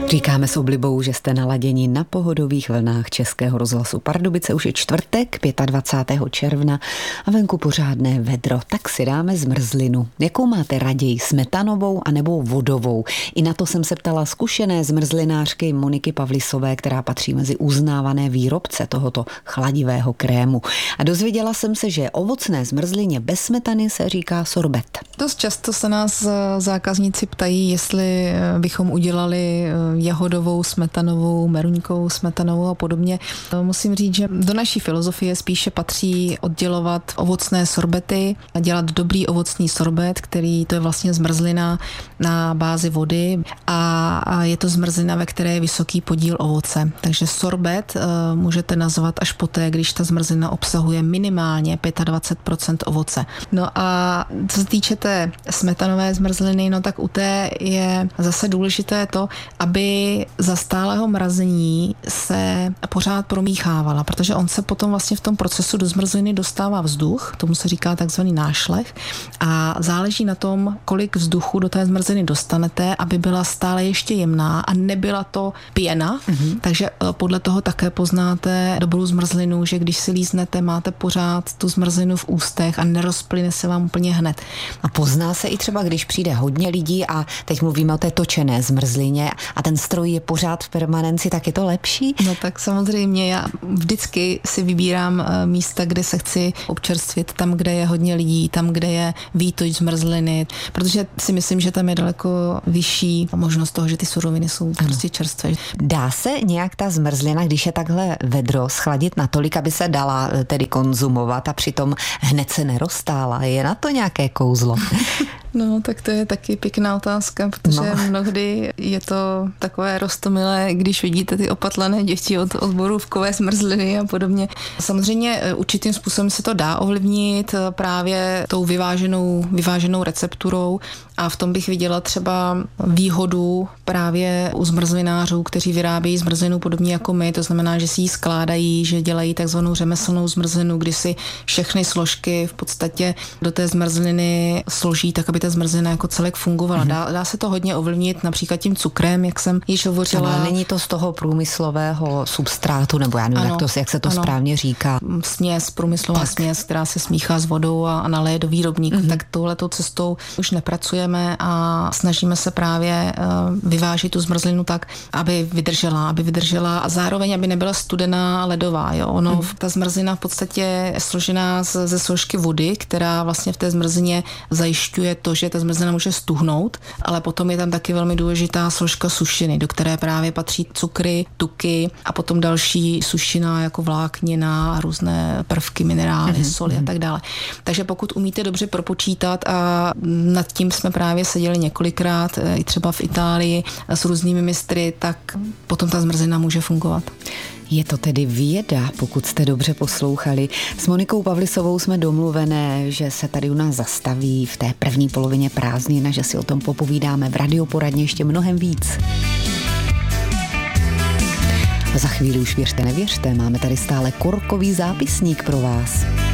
Říkáme s oblibou, že jste naladěni na pohodových vlnách Českého rozhlasu Pardubice. Už je čtvrtek, 25. června a venku pořádné vedro. Tak si dáme zmrzlinu. Jakou máte raději, smetanovou anebo vodovou? I na to jsem se ptala zkušené zmrzlinářky Moniky Pavlisové, která patří mezi uznávané výrobce tohoto chladivého krému. A dozvěděla jsem se, že ovocné zmrzlině bez smetany se říká sorbet. Dost často se nás zákazníci ptají, jestli bychom udělali jahodovou, smetanovou, meruňkovou, smetanovou a podobně. Musím říct, že do naší filozofie spíše patří oddělovat ovocné sorbety a dělat dobrý ovocný sorbet, který to je vlastně zmrzlina na bázi vody a je to zmrzlina, ve které je vysoký podíl ovoce. Takže sorbet můžete nazvat až poté, když ta zmrzlina obsahuje minimálně 25% ovoce. No a co se týče té smetanové zmrzliny, no tak u té je zase důležité to, aby za stálého mrazení se pořád promíchávala, protože on se potom vlastně v tom procesu do zmrzliny dostává vzduch, tomu se říká takzvaný nášlech a záleží na tom, kolik vzduchu do té zmrzliny dostanete, aby byla stále ještě jemná a nebyla to pěna, takže podle toho také poznáte dobrou zmrzlinu, že když si líznete, máte pořád tu zmrzlinu v ústech a nerozplyne se vám úplně hned. A pozná se i třeba, když přijde hodně lidí a teď mluvíme o té točené zmrzlině a ten stroj je pořád v permanenci, tak je to lepší? No tak samozřejmě, já vždycky si vybírám místa, kde se chci občerstvit, tam, kde je hodně lidí, tam, kde je výtoč zmrzliny, protože si myslím, že tam je daleko vyšší možnost toho, že ty suroviny jsou prostě čerstvé. Dá se nějak ta zmrzlina, když je takhle vedro, schladit natolik, aby se dala tedy konzumovat a přitom hned se neroztála? Je na to nějaké kouzlo? No, tak to je taky pěkná otázka, protože mnohdy je to takové roztomilé, když vidíte ty opatlané děti od borůvkové zmrzliny a podobně. Samozřejmě určitým způsobem se to dá ovlivnit právě tou vyváženou recepturou a v tom bych viděla třeba výhodu právě u zmrzlinářů, kteří vyrábějí zmrzlinu podobně jako my, to znamená, že si ji skládají, že dělají takzvanou řemeslnou zmrzlinu, kdy si všechny složky v podstatě do té zmrzliny složí tak, aby ta zmrzlina jako celek fungovala. Dá se to hodně ovlivnit například tím cukrem, jak jsem již hovořila. Ale není to z toho průmyslového substrátu, nebo já nevím, jak se to správně říká. Průmyslová směs, která se smíchá s vodou a naleje do výrobníku, tak touhletou cestou už nepracujeme a snažíme se právě vyvážit tu zmrzlinu tak, aby vydržela a zároveň, aby nebyla studená a ledová. Jo? Ta zmrzlina v podstatě je složená ze složky vody, která vlastně v té zmrzlině zajišťuje to, že ta zmrzlina může stuhnout, ale potom je tam taky velmi důležitá složka sušiny, do které právě patří cukry, tuky a potom další sušina jako vláknina a různé prvky, minerály, soli a tak dále. Takže pokud umíte dobře propočítat a nad tím jsme právě seděli několikrát, i třeba v Itálii s různými mistry, tak potom ta zmrzlina může fungovat. Je to tedy věda, pokud jste dobře poslouchali. S Monikou Pavlisovou jsme domluvené, že se tady u nás zastaví v té první polovině prázdnin a že si o tom popovídáme v radioporadně ještě mnohem víc. A za chvíli už věřte, nevěřte, máme tady stále korkový zápisník pro vás.